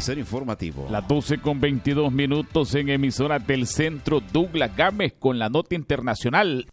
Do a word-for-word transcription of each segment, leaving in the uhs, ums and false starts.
Noticiero Informativo. Las doce con veintidós minutos en emisoras del centro. Douglas Gámez con la nota internacional.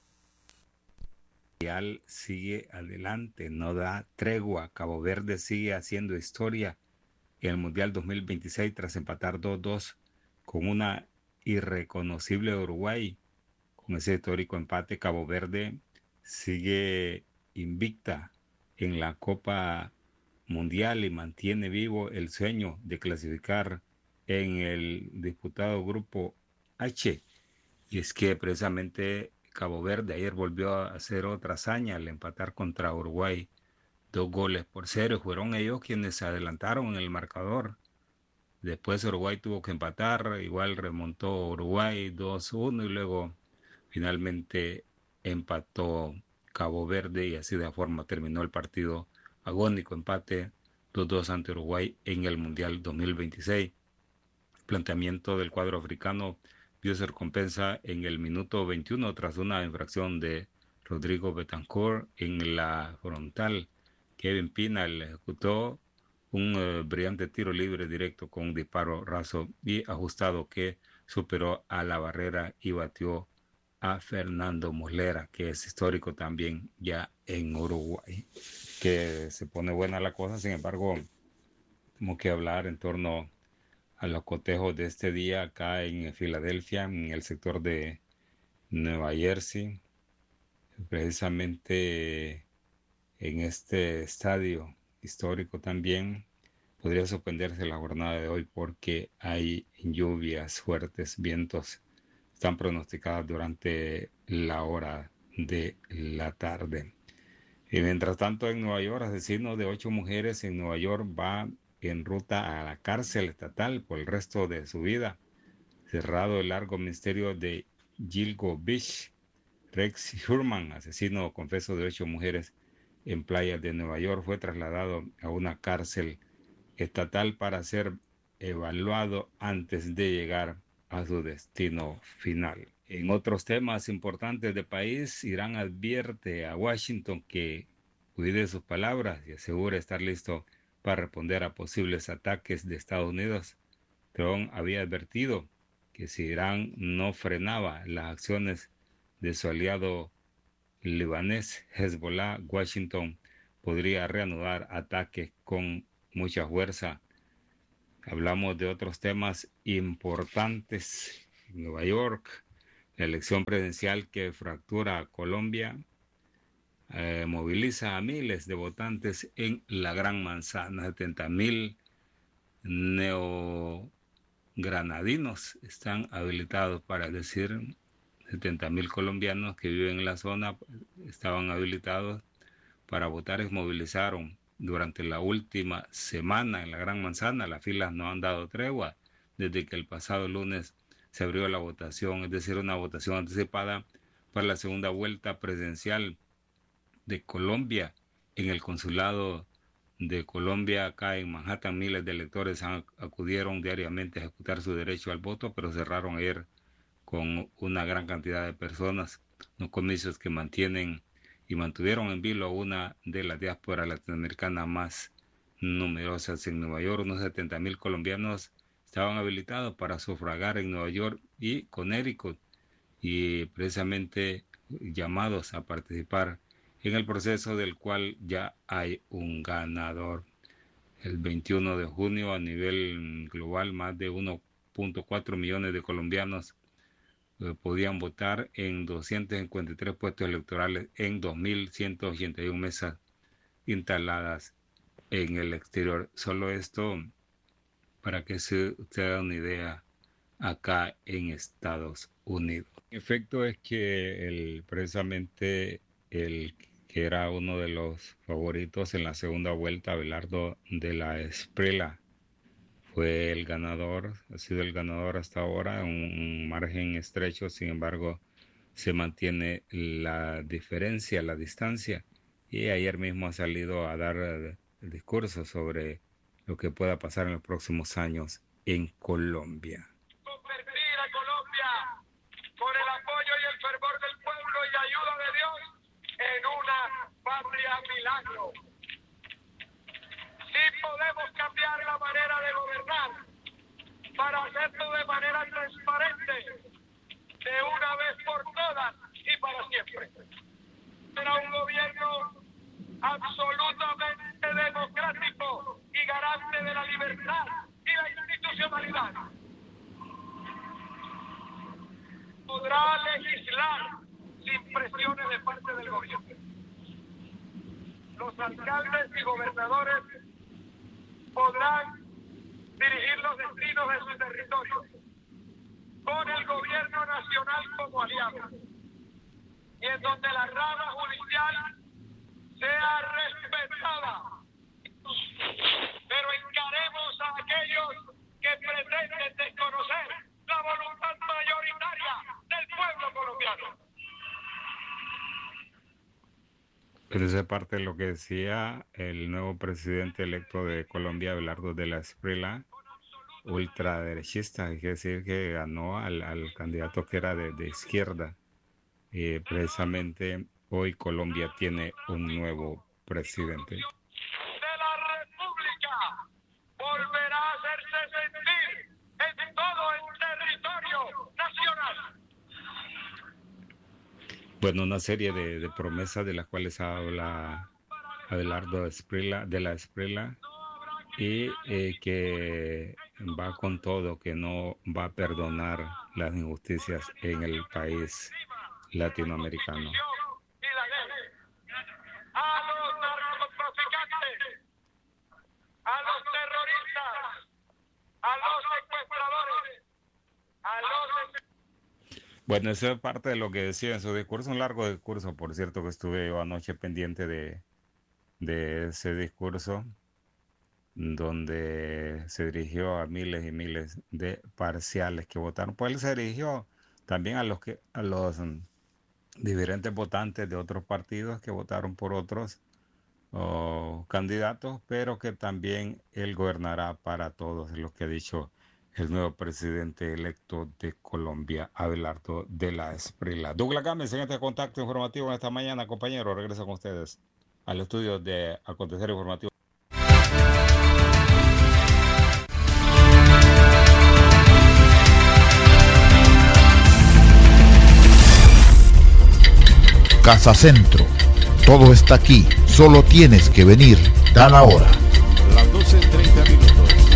Sigue adelante, no da tregua. Cabo Verde sigue haciendo historia en el Mundial dos mil veintiséis tras empatar dos dos con una irreconocible Uruguay. Con ese histórico empate, Cabo Verde sigue invicta en la Copa Mundial y mantiene vivo el sueño de clasificar en el disputado Grupo H. Y es que precisamente Cabo Verde ayer volvió a hacer otra hazaña al empatar contra Uruguay dos goles por cero. Fueron ellos quienes se adelantaron en el marcador. Después Uruguay tuvo que empatar, igual remontó Uruguay dos uno y luego finalmente empató Cabo Verde y así de forma terminó el partido agónico, empate dos dos ante Uruguay en el Mundial dos mil veintiséis. El planteamiento del cuadro africano vio su recompensa en el minuto veintiuno tras una infracción de Rodrigo Betancourt en la frontal. Kevin Pina le ejecutó un uh, brillante tiro libre directo con un disparo raso y ajustado que superó a la barrera y batió a Fernando Muslera, que es histórico también ya en Uruguay. Que se pone buena la cosa, sin embargo, tenemos que hablar en torno a los cotejos de este día acá en Filadelfia, en el sector de Nueva Jersey, precisamente en este estadio histórico también. Podría suspenderse la jornada de hoy porque hay lluvias fuertes, vientos están pronosticadas durante la hora de la tarde. Y mientras tanto en Nueva York, asesino de ocho mujeres en Nueva York va en ruta a la cárcel estatal por el resto de su vida. Cerrado el largo misterio de Gilgo Beach, Rex Hurman, asesino confeso de ocho mujeres en playas de Nueva York, fue trasladado a una cárcel estatal para ser evaluado antes de llegar a su destino final. En otros temas importantes del país, Irán advierte a Washington que cuide sus palabras y asegura estar listo para responder a posibles ataques de Estados Unidos. Trump había advertido que si Irán no frenaba las acciones de su aliado libanés Hezbollah, Washington podría reanudar ataques con mucha fuerza. Hablamos de otros temas importantes. En Nueva York, la elección presidencial que fractura a Colombia eh, moviliza a miles de votantes en la Gran Manzana. setenta mil neogranadinos están habilitados, para decir, setenta mil colombianos que viven en la zona estaban habilitados para votar y movilizaron durante la última semana en la Gran Manzana. Las filas no han dado tregua desde que el pasado lunes se abrió la votación, es decir, una votación anticipada para la segunda vuelta presidencial de Colombia. En el consulado de Colombia acá en Manhattan, miles de electores acudieron diariamente a ejecutar su derecho al voto, pero cerraron ayer con una gran cantidad de personas, los comicios que mantienen y mantuvieron en vilo a una de las diásporas latinoamericanas más numerosas en Nueva York. Unos setenta mil colombianos estaban habilitados para sufragar en Nueva York y Connecticut y precisamente llamados a participar en el proceso del cual ya hay un ganador. El veintiuno de junio a nivel global más de uno punto cuatro millones de colombianos podían votar en doscientos cincuenta y tres puestos electorales en dos mil ciento ochenta y una mesas instaladas en el exterior. Solo esto para que se usted haga una idea acá en Estados Unidos. El efecto es que el, precisamente el que era uno de los favoritos en la segunda vuelta, Abelardo de la Esprela, fue el ganador, ha sido el ganador hasta ahora, un margen estrecho, sin embargo, se mantiene la diferencia, la distancia, y ayer mismo ha salido a dar el discurso sobre lo que pueda pasar en los próximos años en Colombia. Convertir a Colombia con el apoyo y el fervor del pueblo y la ayuda de Dios en una patria milagro. Sí podemos cambiar la manera de gobernar. para hacerlo de manera transparente, de una vez por todas y para siempre. Será un gobierno absolutamente democrático y garante de la libertad y la institucionalidad. Podrá legislar sin presiones de parte del gobierno. Los alcaldes y gobernadores podrán dirigir los destinos de su territorio con el gobierno nacional como aliado, y en donde la rama judicial sea respetada. Pero encaremos a aquellos que pretenden desconocer la voluntad mayoritaria del pueblo colombiano. Pero esa es parte de lo que decía el nuevo presidente electo de Colombia, Abelardo de la Espriella, ultraderechista, hay que decir que ganó al, al candidato que era de, de izquierda. Y precisamente hoy Colombia tiene un nuevo presidente. De la República volverá a hacerse sentir en todo el territorio nacional. Bueno, una serie de, de promesas de las cuales habla Abelardo de, Espriella, de la Espriella, y eh, que va con todo, que no va a perdonar las injusticias en el país latinoamericano. A los narcotraficantes, a los terroristas, a los secuestradores, a los... Bueno, eso es parte de lo que decía en su discurso, un largo discurso, por cierto, que estuve yo anoche pendiente de, de ese discurso, donde se dirigió a miles y miles de parciales que votaron. Pues él se dirigió también a los que a los um, diferentes votantes de otros partidos que votaron por otros oh, candidatos, pero que también él gobernará para todos, lo que ha dicho el nuevo presidente electo de Colombia, Abelardo de la Espriella. Douglas Gámez, en este contacto informativo en esta mañana, compañero, regreso con ustedes al estudio de Acontecer Informativo. Casa Centro. Todo está aquí. Solo tienes que venir. Da la hora. Las doce treinta minutos.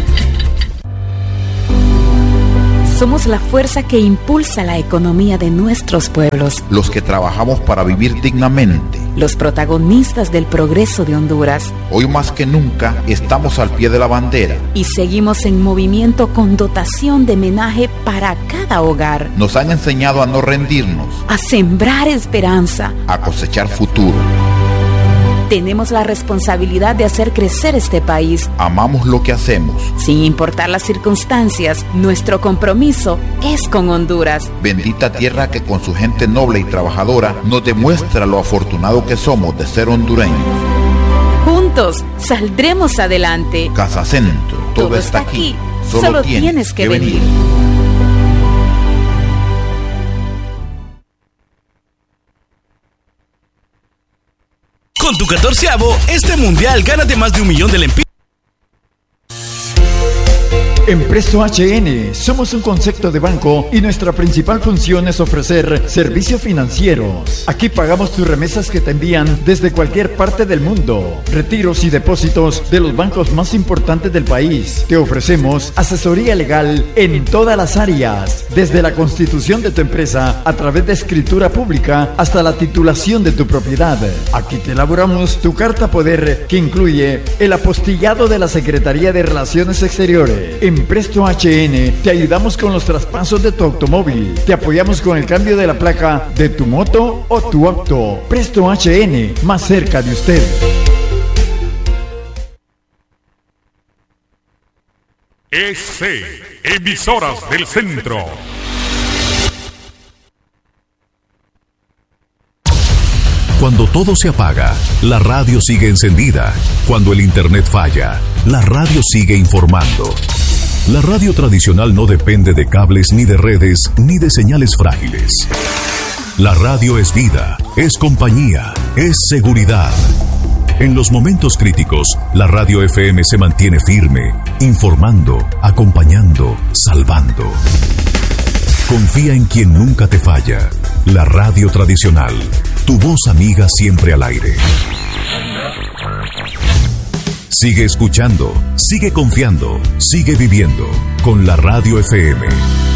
Somos la fuerza que impulsa la economía de nuestros pueblos. Los que trabajamos para vivir dignamente. Los protagonistas del progreso de Honduras. Hoy más que nunca estamos al pie de la bandera. Y seguimos en movimiento con dotación de menaje para cada hogar. Nos han enseñado a no rendirnos. A sembrar esperanza. A cosechar futuro. Tenemos la responsabilidad de hacer crecer este país. Amamos lo que hacemos. Sin importar las circunstancias, nuestro compromiso es con Honduras. Bendita tierra que con su gente noble y trabajadora nos demuestra lo afortunado que somos de ser hondureños. Juntos saldremos adelante. Casa Centro, todo, todo está aquí. Solo, Solo tienes, tienes que, que venir. venir. Con tu catorceavo, este mundial gánate más de un millón de lempiras. En Presto H N somos un concepto de banco y nuestra principal función es ofrecer servicios financieros. Aquí pagamos tus remesas que te envían desde cualquier parte del mundo, retiros y depósitos de los bancos más importantes del país. Te ofrecemos asesoría legal en todas las áreas, desde la constitución de tu empresa a través de escritura pública hasta la titulación de tu propiedad. Aquí te elaboramos tu carta poder que incluye el apostillado de la Secretaría de Relaciones Exteriores. En Presto H N te ayudamos con los traspasos de tu automóvil. Te apoyamos con el cambio de la placa de tu moto o tu auto. Presto H N, más cerca de usted. E C, Emisoras del Centro. Cuando todo se apaga, la radio sigue encendida. Cuando el internet falla, la radio sigue informando. La radio tradicional no depende de cables ni de redes ni de señales frágiles. La radio es vida, es compañía, es seguridad. En los momentos críticos, la radio F M se mantiene firme, informando, acompañando, salvando. Confía en quien nunca te falla. La radio tradicional. Tu voz amiga siempre al aire. Sigue escuchando, sigue confiando, sigue viviendo con la radio F M.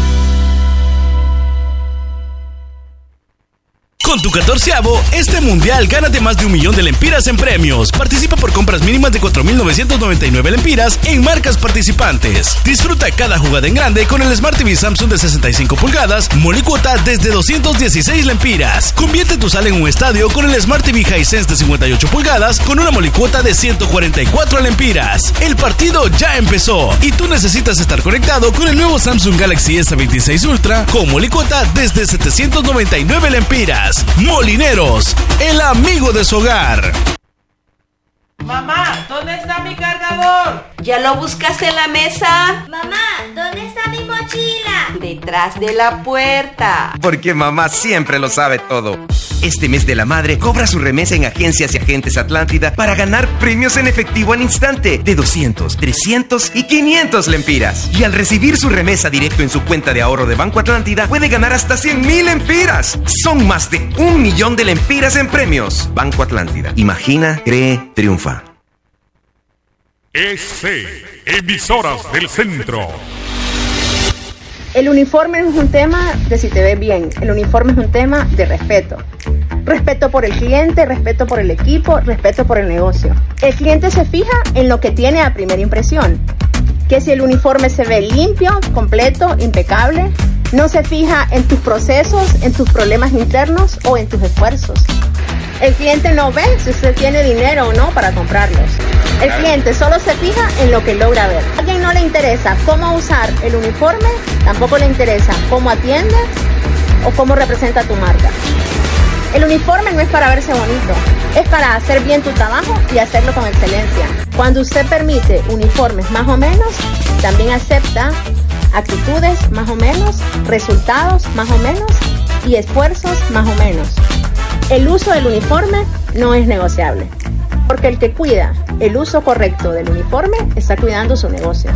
Con tu catorceavo, este mundial gánate más de un millón de lempiras en premios. Participa por compras mínimas de cuatro mil novecientos noventa y nueve lempiras en marcas participantes. Disfruta cada jugada en grande con el Smart T V Samsung de sesenta y cinco pulgadas, molicuota desde doscientos dieciséis lempiras. Convierte tu sala en un estadio con el Smart T V Hisense de cincuenta y ocho pulgadas con una molicuota de ciento cuarenta y cuatro lempiras. El partido ya empezó y tú necesitas estar conectado con el nuevo Samsung Galaxy S veintiséis Ultra con molicuota desde setecientos noventa y nueve lempiras. Molineros, el amigo de su hogar. Mamá, ¿dónde está mi cargador? ¿Ya lo buscaste en la mesa? Mamá, ¿dónde está mi mochila? Detrás de la puerta. Porque mamá siempre lo sabe todo. Este mes de la madre, cobra su remesa en Agencias y Agentes Atlántida para ganar premios en efectivo al instante de doscientos, trescientos y quinientos lempiras. Y al recibir su remesa directo en su cuenta de ahorro de Banco Atlántida, puede ganar hasta cien mil lempiras. Son más de un millón de lempiras en premios. Banco Atlántida. Imagina, cree, triunfa. E C, Emisoras del Centro. El uniforme no es un tema de si te ves bien, el uniforme es un tema de respeto. Respeto por el cliente, respeto por el equipo, respeto por el negocio. El cliente se fija en lo que tiene a primera impresión, que si el uniforme se ve limpio, completo, impecable, no se fija en tus procesos, en tus problemas internos o en tus esfuerzos. El cliente no ve si usted tiene dinero o no para comprarlos. El cliente solo se fija en lo que logra ver. A alguien no le interesa cómo usar el uniforme, tampoco le interesa cómo atiende o cómo representa tu marca. El uniforme no es para verse bonito, es para hacer bien tu trabajo y hacerlo con excelencia. Cuando usted permite uniformes más o menos, también acepta actitudes más o menos, resultados más o menos y esfuerzos más o menos. El uso del uniforme no es negociable, porque el que cuida el uso correcto del uniforme está cuidando su negocio.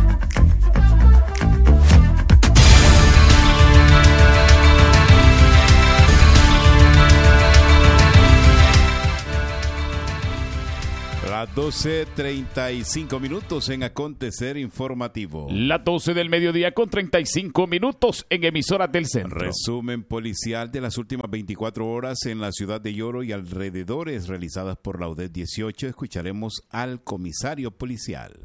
Las doce treinta y cinco minutos en Acontecer Informativo. Las doce del mediodía con treinta y cinco minutos en Emisoras del Centro. Resumen policial de las últimas veinticuatro horas en la ciudad de Yoro y alrededores realizadas por la U D E dieciocho. Escucharemos al comisario policial.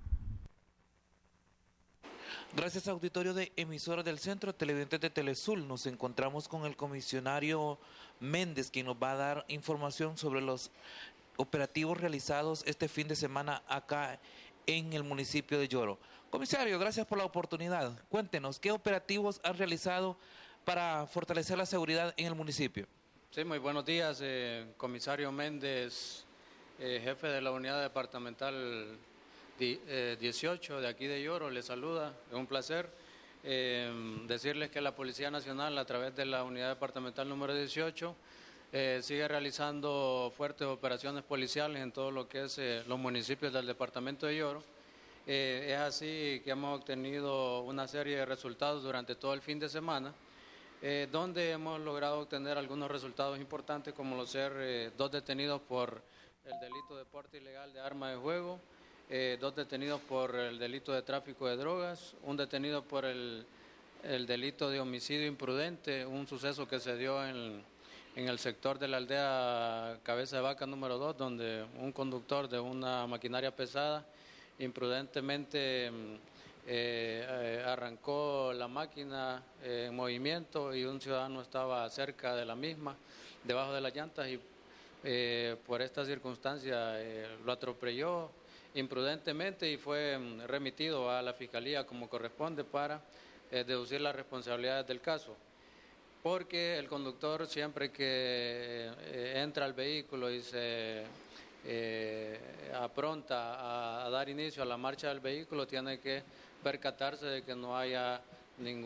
Gracias, auditorio de Emisoras del Centro, televidentes de Telesul. Nos encontramos con el comisionario Méndez, quien nos va a dar información sobre los operativos realizados este fin de semana acá en el municipio de Yoro. Comisario, gracias por la oportunidad. Cuéntenos, ¿qué operativos han realizado para fortalecer la seguridad en el municipio? Sí, muy buenos días, eh, comisario Méndez, eh, jefe de la unidad departamental di, eh, dieciocho de aquí de Yoro, le saluda, es un placer. Eh, decirles que la Policía Nacional, a través de la unidad departamental número dieciocho, Eh, sigue realizando fuertes operaciones policiales en todo lo que es eh, los municipios del departamento de Yoro. Eh, es así que hemos obtenido una serie de resultados durante todo el fin de semana, eh, donde hemos logrado obtener algunos resultados importantes, como lo ser eh, dos detenidos por el delito de porte ilegal de arma de juego, eh, dos detenidos por el delito de tráfico de drogas, un detenido por el, el delito de homicidio imprudente, un suceso que se dio en en el sector de la aldea Cabeza de Vaca número dos, donde un conductor de una maquinaria pesada imprudentemente eh, eh, arrancó la máquina eh, en movimiento y un ciudadano estaba cerca de la misma, debajo de las llantas, y eh, por esta circunstancia eh, lo atropelló imprudentemente y fue remitido a la Fiscalía como corresponde para eh, deducir las responsabilidades del caso. Porque el conductor, siempre que eh, entra al vehículo y se eh, apronta a, a dar inicio a la marcha del vehículo, tiene que percatarse de que no haya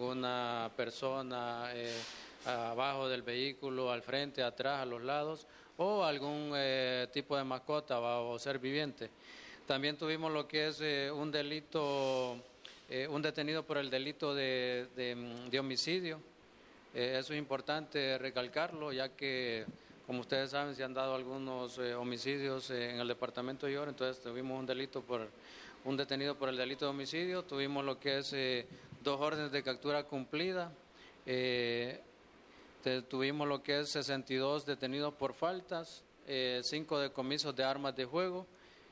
ninguna persona eh, abajo del vehículo, al frente, atrás, a los lados, o algún eh, tipo de mascota ¿va? O ser viviente. También tuvimos lo que es eh, un delito, eh, un detenido por el delito de, de, de homicidio. Eh, eso es importante recalcarlo, ya que, como ustedes saben, se han dado algunos eh, homicidios eh, en el departamento de Yoro, entonces tuvimos un delito por un detenido por el delito de homicidio, tuvimos lo que es eh, dos órdenes de captura cumplida, eh, te, tuvimos lo que es sesenta y dos detenidos por faltas, eh, cinco decomisos de armas de juego,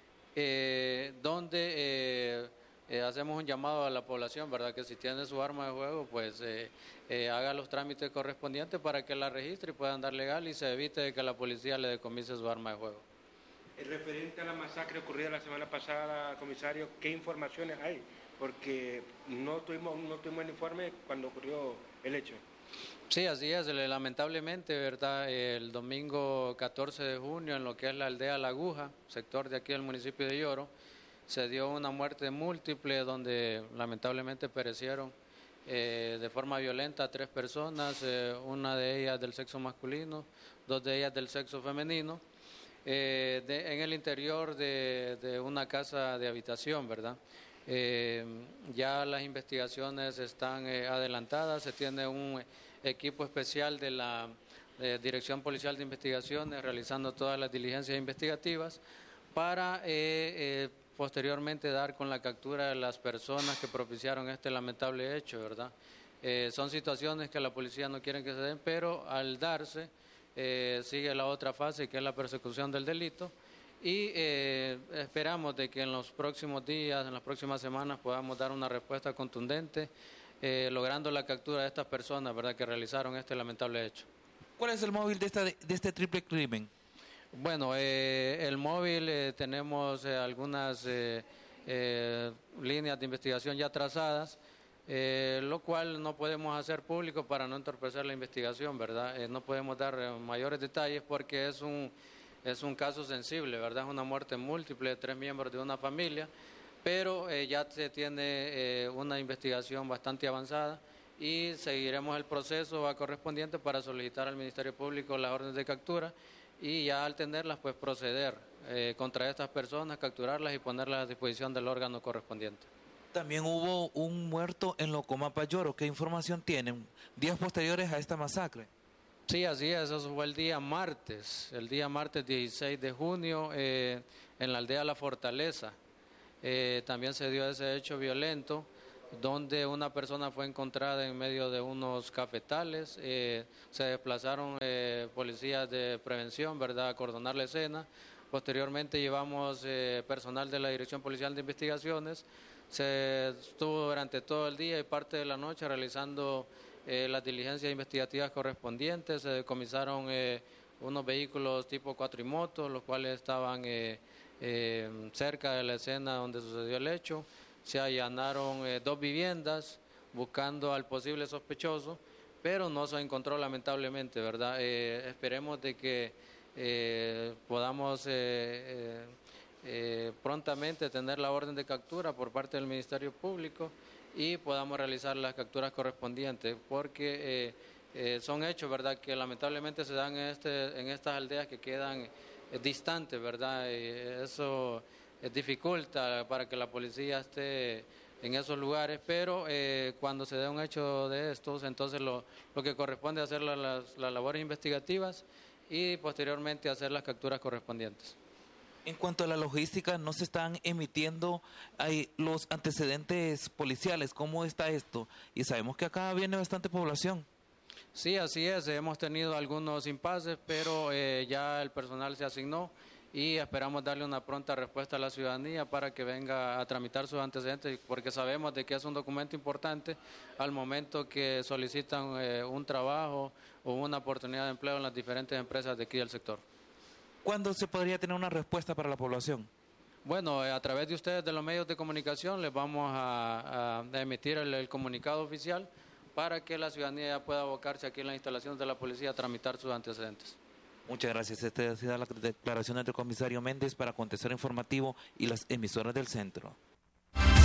eh, donde eh, eh, hacemos un llamado a la población, ¿verdad? Que si tiene su arma de juego, pues eh, eh, haga los trámites correspondientes para que la registre y pueda andar legal y se evite que la policía le decomise su arma de juego. Referente a la masacre ocurrida la semana pasada, comisario, ¿qué informaciones hay? Porque no tuvimos, no tuvimos el informe cuando ocurrió el hecho. Sí, así es. Lamentablemente, ¿verdad? El domingo catorce de junio, en lo que es la aldea La Aguja, sector de aquí del municipio de Yoro, se dio una muerte múltiple donde lamentablemente perecieron eh, de forma violenta tres personas, eh, una de ellas del sexo masculino, dos de ellas del sexo femenino, eh, de, en el interior de, de una casa de habitación, ¿verdad? Eh, ya las investigaciones están eh, adelantadas, se tiene un equipo especial de la eh, Dirección Policial de Investigaciones realizando todas las diligencias investigativas para eh, eh, posteriormente dar con la captura de las personas que propiciaron este lamentable hecho, ¿verdad? Eh, son situaciones que la policía no quiere que se den, pero al darse eh, sigue la otra fase que es la persecución del delito. Y eh, esperamos de que en los próximos días, en las próximas semanas podamos dar una respuesta contundente, eh, logrando la captura de estas personas, ¿verdad?, que realizaron este lamentable hecho. ¿Cuál es el móvil de, esta, de este triple crimen? Bueno, eh, el móvil eh, tenemos eh, algunas eh, eh, líneas de investigación ya trazadas, eh, lo cual no podemos hacer público para no entorpecer la investigación, ¿verdad? Eh, no podemos dar eh, mayores detalles porque es un... Es un caso sensible, ¿verdad? Es una muerte múltiple de tres miembros de una familia, pero eh, ya se tiene eh, una investigación bastante avanzada y seguiremos el proceso correspondiente para solicitar al Ministerio Público las órdenes de captura y ya al tenerlas, pues proceder eh, contra estas personas, capturarlas y ponerlas a disposición del órgano correspondiente. También hubo un muerto en Locomapa, Yoro. ¿Qué información tienen días posteriores a esta masacre? Sí, así es, eso fue el día martes, el día martes dieciséis de junio, eh, en la aldea La Fortaleza. Eh, también se dio ese hecho violento, donde una persona fue encontrada en medio de unos cafetales, eh, se desplazaron eh, policías de prevención, ¿verdad?, a acordonar la escena. Posteriormente llevamos eh, personal de la Dirección Policial de Investigaciones, se estuvo durante todo el día y parte de la noche realizando Eh, las diligencias investigativas correspondientes, se decomisaron eh, unos vehículos tipo cuatrimotos, los cuales estaban eh, eh, cerca de la escena donde sucedió el hecho, se allanaron eh, dos viviendas buscando al posible sospechoso, pero no se encontró lamentablemente, ¿verdad? Eh, esperemos de que eh, podamos eh, eh, eh, prontamente tener la orden de captura por parte del Ministerio Público y podamos realizar las capturas correspondientes, porque eh, eh, son hechos, ¿verdad?, que lamentablemente se dan en, este, en estas aldeas que quedan eh, distantes, ¿verdad? Y eso eh, dificulta para que la policía esté en esos lugares, pero eh, cuando se da un hecho de estos, entonces lo, lo que corresponde es hacer la, las, las labores investigativas y posteriormente hacer las capturas correspondientes. En cuanto a la logística, ¿no se están emitiendo ahí los antecedentes policiales? ¿Cómo está esto? Y sabemos que acá viene bastante población. Sí, así es. Hemos tenido algunos impases, pero eh, ya el personal se asignó y esperamos darle una pronta respuesta a la ciudadanía para que venga a tramitar sus antecedentes, porque sabemos de que es un documento importante al momento que solicitan eh, un trabajo o una oportunidad de empleo en las diferentes empresas de aquí del sector. ¿Cuándo se podría tener una respuesta para la población? Bueno, a través de ustedes, de los medios de comunicación, les vamos a, a emitir el, el comunicado oficial para que la ciudadanía ya pueda abocarse aquí en las instalaciones de la policía a tramitar sus antecedentes. Muchas gracias. Esta ha sido la declaración del comisario Méndez para Acontecer Informativo y las emisoras del centro.